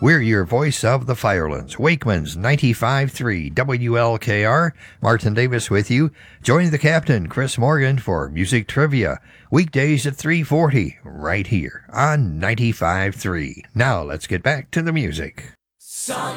We're your voice of the Firelands, Wakeman's 95.3 WLKR. Martin Davis with you. Join the captain, Chris Morgan, for Music Trivia. Weekdays at 3:40, right here on 95.3. Now let's get back to the music.